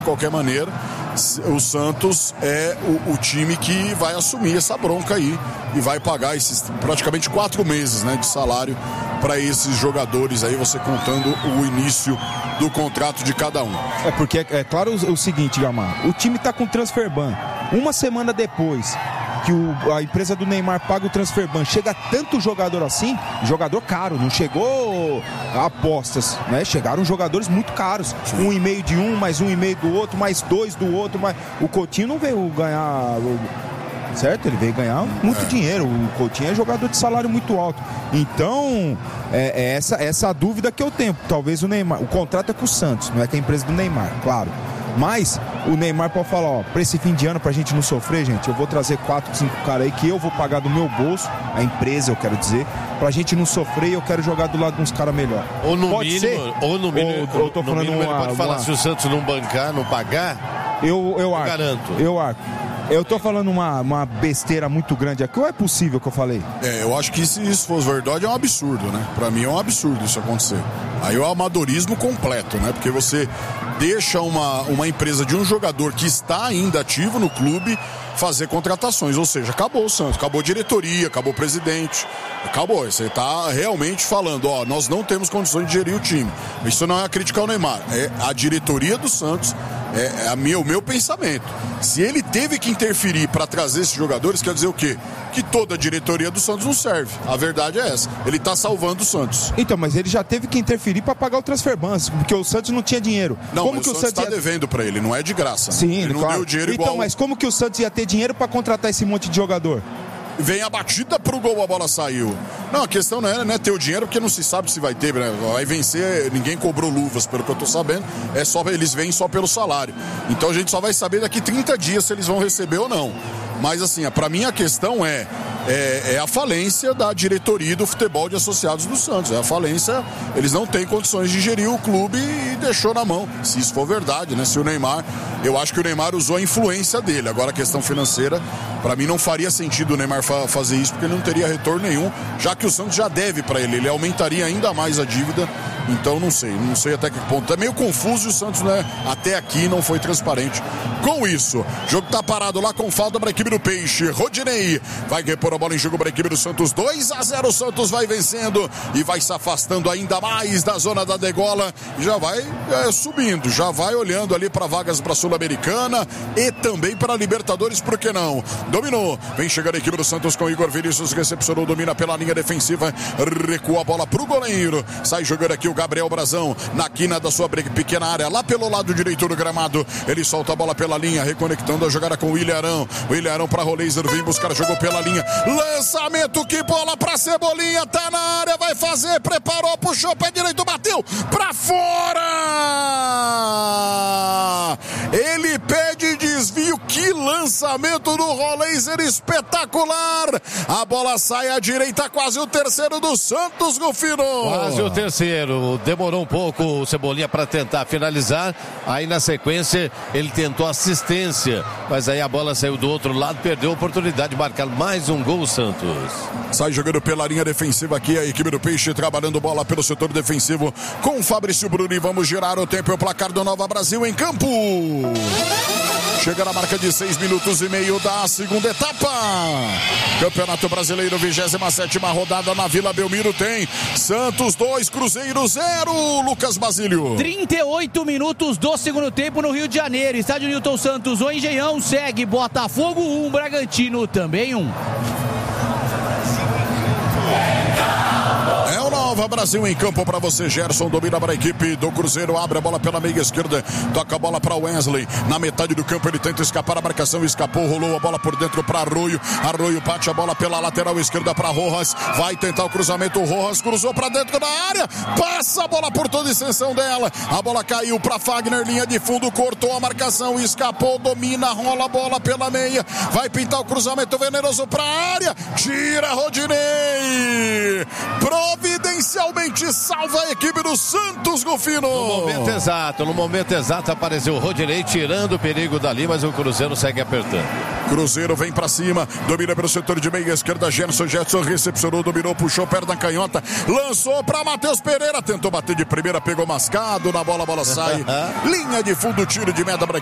De qualquer maneira, o Santos é o time que vai assumir essa bronca aí e vai pagar esses praticamente 4 meses, né, de salário para esses jogadores aí, você contando o início do contrato de cada um. É porque é claro o seguinte, Gamar, o time tá com transfer ban. Uma semana depois que a empresa do Neymar paga o transfer ban, chega tanto jogador assim, jogador caro, não chegou apostas, né? Chegaram jogadores muito caros, 1,5 de um, mais 1,5 do outro, mais 2 do outro, mas o Coutinho não veio ganhar, certo? Ele veio ganhar muito dinheiro, o Coutinho é jogador de salário muito alto, então essa a dúvida que eu tenho, talvez o Neymar, o contrato é com o Santos, não é com a empresa do Neymar, claro. Mas o Neymar pode falar, ó, pra esse fim de ano, pra gente não sofrer, gente, eu vou trazer 4, 5 caras aí que eu vou pagar do meu bolso, a empresa, eu quero dizer, pra gente não sofrer e eu quero jogar do lado de uns caras melhor. Ou no pode mínimo, ser? ou no mínimo, eu tô falando mínimo ele pode falar, se o Santos não bancar, não pagar, eu garanto. Eu tô falando uma besteira muito grande aqui, ou é possível que eu falei? Eu acho que se isso fosse verdade é um absurdo, né? Pra mim é um absurdo isso acontecer. Aí é o amadorismo completo, né? Porque você deixa uma empresa de um jogador que está ainda ativo no clube fazer contratações, ou seja, acabou o Santos, acabou a diretoria, acabou o presidente, acabou. Você está realmente falando, ó, nós não temos condições de gerir o time. Isso não é a crítica ao Neymar, é a diretoria do Santos, o meu pensamento. Se ele teve que interferir para trazer esses jogadores, quer dizer o quê? Que toda a diretoria do Santos não serve. A verdade é essa. Ele está salvando o Santos. Então, mas ele já teve que interferir para pagar o transfer ban, porque o Santos não tinha dinheiro. Não, como que que o Santos está devendo para ele, não é de graça. Sim, ele não claro. deu dinheiro então, igual. Mas como que o Santos ia ter dinheiro para contratar esse monte de jogador? Vem a batida pro gol, a bola saiu. Não, a questão não é ter o dinheiro, porque não se sabe se vai ter, né? Vai vencer, ninguém cobrou luvas, pelo que eu tô sabendo. Eles vêm só pelo salário. Então a gente só vai saber daqui 30 dias se eles vão receber ou não. Mas assim, pra mim a questão é a falência da diretoria do futebol de associados do Santos. É a falência, eles não têm condições de gerir o clube e deixou na mão. Se isso for verdade, né? Se o Neymar, eu acho que o Neymar usou a influência dele. Agora a questão financeira, pra mim não faria sentido o Neymar fazer isso, porque ele não teria retorno nenhum, já que o Santos já deve pra ele aumentaria ainda mais a dívida. Então não sei até que ponto. É meio confuso e o Santos, né, até aqui não foi transparente com isso. O jogo tá parado lá com falta para a equipe do Peixe. Rodinei vai repor a bola em jogo para a equipe do Santos. 2-0, o Santos vai vencendo e vai se afastando ainda mais da zona da degola. Já vai subindo, já vai olhando ali para vagas para Sul-Americana e também para Libertadores, por que não? Dominou, vem chegando a equipe do Santos com Igor Vinícius, recepcionou, domina pela linha defensiva, recua a bola pro goleiro, sai jogando aqui o Gabriel Brazão na quina da sua pequena área, lá pelo lado direito do gramado. Ele solta a bola pela linha, reconectando a jogada com o William Arão. O William Arão para Roleiser, vem buscar, jogou pela linha. Lançamento, que bola para Cebolinha, tá na área, vai fazer, preparou, puxou, pé direito, bateu para fora! Ele pede desvio, que lançamento do Roleiser espetacular! A bola sai à direita, quase o terceiro do Santos, Rufino. Quase o terceiro. Demorou um pouco o Cebolinha para tentar finalizar. Aí na sequência ele tentou assistência, mas aí a bola saiu do outro lado, perdeu a oportunidade de marcar mais um gol o Santos. Sai jogando pela linha defensiva aqui a equipe do Peixe, trabalhando bola pelo setor defensivo com o Fabrício Bruni. Vamos girar o tempo e o placar do Nova Brasil em campo. Chega na marca de 6 minutos e meio da segunda etapa. Campeonato Brasileiro, 27ª rodada na Vila Belmiro, tem Santos 2, Cruzeiro 0. Lucas Basílio. 38 minutos do segundo tempo no Rio de Janeiro. Estádio Newton Santos, o Engenhão segue Botafogo 1, Bragantino também 1. É o Nova Brasil em campo para você. Gerson domina para a equipe do Cruzeiro, abre a bola pela meia esquerda, toca a bola para Wesley, na metade do campo ele tenta escapar, a marcação escapou, rolou a bola por dentro para Arroio bate a bola pela lateral esquerda para Rojas, vai tentar o cruzamento, Rojas cruzou para dentro da área, passa a bola por toda a extensão dela, a bola caiu para Fagner, linha de fundo, cortou a marcação, escapou, domina, rola a bola pela meia, vai pintar o cruzamento venenoso para a área, tira Rodinei, providencia parcialmente salva a equipe do Santos, Golfino. No momento exato apareceu o Rodinei tirando o perigo dali, mas o Cruzeiro segue apertando. Cruzeiro vem pra cima, domina pelo setor de meia esquerda, Gerson recepcionou, dominou, puxou, perna canhota, lançou pra Matheus Pereira, tentou bater de primeira, pegou mascado na bola, a bola sai, linha de fundo, tiro de meta